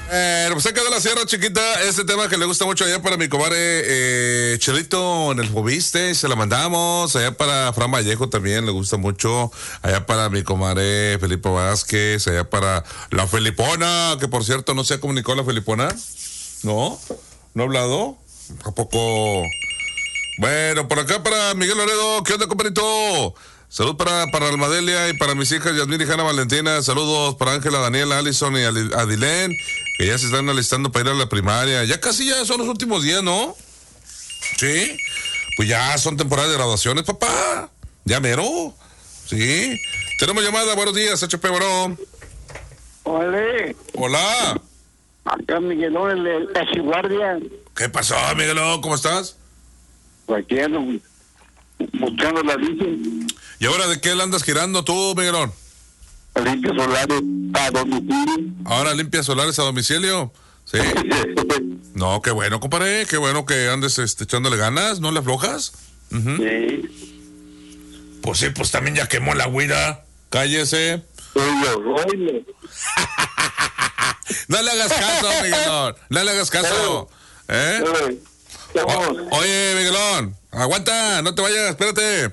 Pues acá de la Sierra Chiquita, este tema que le gusta mucho allá para mi comadre Chelito en el Fobiste, se la mandamos. Allá para Fran Vallejo también le gusta mucho. Allá para mi comadre Felipe Vázquez, allá para la Felipona, que por cierto no se ha comunicado la Felipona. ¿No? ¿No ha hablado? ¿A poco? Bueno, por acá para Miguel Loredo, ¿qué onda, compadrito? Salud para Almadelia y para mis hijas Yasmín y Hanna Valentina. Saludos para Ángela, Daniela, Alison y Adilén, que ya se están alistando para ir a la primaria. Ya casi ya son los últimos días, ¿no? Sí. Pues ya son temporadas de graduaciones, papá. Ya mero. Sí. Tenemos llamada. Buenos días, HP Barón. Ole. Hola. Acá Miguelón, el Cachiguardia. ¿Qué pasó, Miguelón? ¿Cómo estás? Aquí ando buscando la bici. ¿Y ahora de qué le andas girando tú, Miguelón? Limpios solares a domicilio. ¿Ahora limpias solares a domicilio? Sí. No, qué bueno, compadre. Qué bueno que andes echándole ganas. ¿No le aflojas? Sí. Pues sí, pues también ya quemó la huida. Cállese. Oye. No le hagas caso, Miguelón. No le hagas caso. Oye, Miguelón. Aguanta, no te vayas, espérate.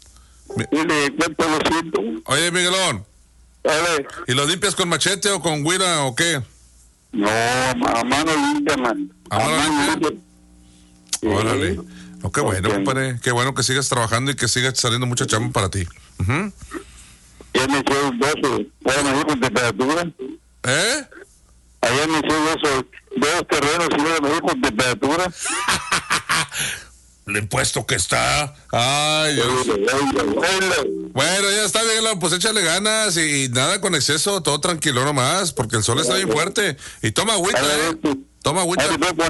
Oye, Miguelón. ¿Y lo limpias con machete o con güira o qué? No, a mano limpia, man. ¿A mano limpia? Órale. No, qué bueno, compadre. Qué bueno que sigas trabajando y que sigas saliendo mucha chamba para ti. Ya me hizo 12. Bueno, me con temperatura. Ayer me hizo dos terrenos y luego me con temperatura. Lo impuesto que está. Ay, Dios. Bueno, ya está bien, pues échale ganas y nada con exceso, todo tranquilo nomás, porque el sol está bien fuerte. Y toma agüita, Toma agüita.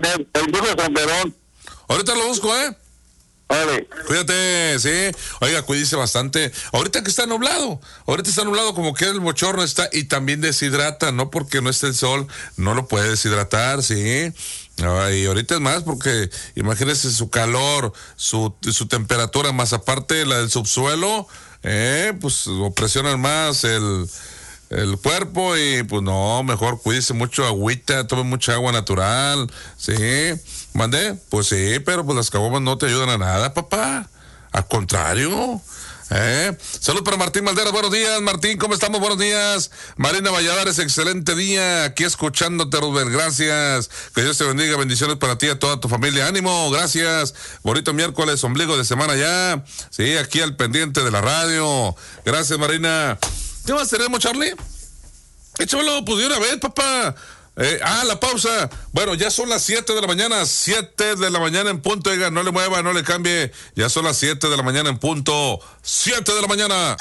Ahorita lo busco, Cuídate, sí. Oiga, cuídese bastante. Ahorita que está nublado como que el bochorno está y también deshidrata, no porque no esté el sol, no lo puede deshidratar, sí. Y ahorita es más porque imagínese su calor, su temperatura, más aparte la del subsuelo, pues lo presionan más el cuerpo y pues no, mejor cuídese mucho, agüita, tome mucha agua natural, sí. ¿Mandé? Pues sí, pero pues las caguamas no te ayudan a nada, papá. Al contrario. Salud para Martín Valderas, buenos días, Martín, ¿cómo estamos? Buenos días. Marina Valladares, excelente día, aquí escuchándote, Rubén, gracias. Que Dios te bendiga, bendiciones para ti y a toda tu familia, ánimo, gracias. Bonito miércoles, ombligo de semana ya. Sí, aquí al pendiente de la radio. Gracias, Marina. ¿Qué más tenemos, Charlie? Échamelo, pues de una vez, papá. La pausa. Bueno, ya son las 7 de la mañana. 7 de la mañana en punto. Oiga, no le mueva, no le cambie. Ya son las 7 de la mañana en punto. 7 de la mañana.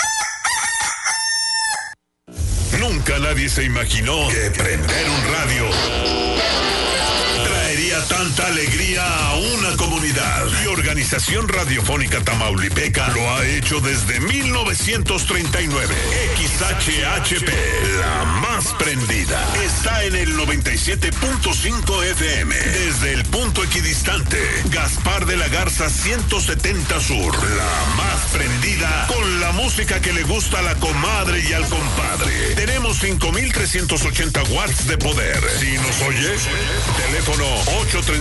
Nunca nadie se imaginó que prender un radio traería tanta alegría a una comunidad. Y Organización Radiofónica Tamaulipeca lo ha hecho desde 1939. XHHP, la más prendida, está en el 97.5 FM. Desde el punto equidistante, Gaspar de la Garza 170 Sur, la más prendida con la música que le gusta a la comadre y al compadre. Tenemos 5,380 watts de poder. Si nos oyes, teléfono 830